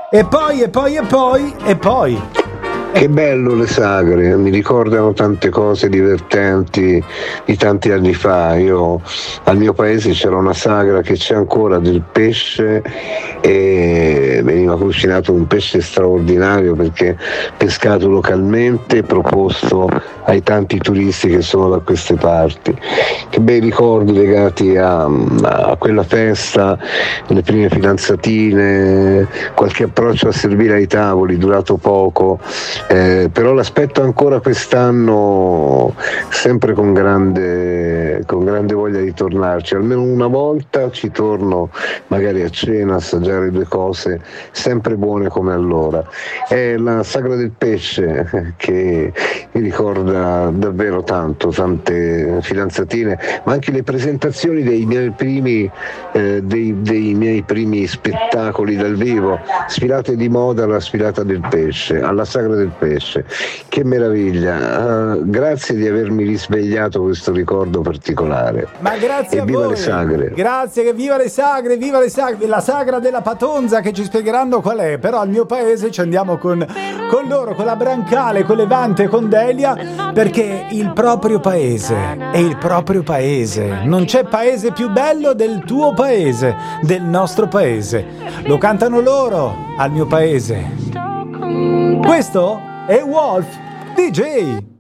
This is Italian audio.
E poi. Che bello le sagre, mi ricordano tante cose divertenti di tanti anni fa. Io al mio paese c'era una sagra che c'è ancora del pesce e veniva cucinato un pesce straordinario perché pescato localmente, proposto ai tanti turisti che sono da queste parti. Che bei ricordi legati a quella festa, le prime fidanzatine, qualche approccio a servire ai tavoli durato poco. Però l'aspetto ancora quest'anno sempre con grande voglia di tornarci, almeno una volta ci torno magari a cena, assaggiare due cose sempre buone come allora. È la sagra del pesce che mi ricorda davvero tanto, tante fidanzatine, ma anche le presentazioni dei miei primi spettacoli dal vivo, sfilate di moda alla sfilata del pesce, alla sagra del pesce. Che meraviglia, grazie di avermi risvegliato questo ricordo particolare. Ma grazie e a viva voi. le sagre. Grazie, che viva le sagre, la sagra della Patonza che ci spiegheranno qual è. Però al mio paese ci andiamo con loro, con la Brancale, con Levante e con Delia, perché il proprio paese è il proprio paese. Non c'è paese più bello del tuo paese, del nostro paese. Lo cantano loro al mio paese. Questo è Wolf DJ.